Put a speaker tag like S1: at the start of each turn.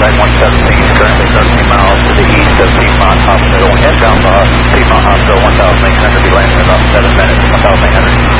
S1: Flight 117, currently 13 miles to the east of Piedmont Hospital, inbound Piedmont Hospital, 1,800, be landing in about 7 minutes, 1,800.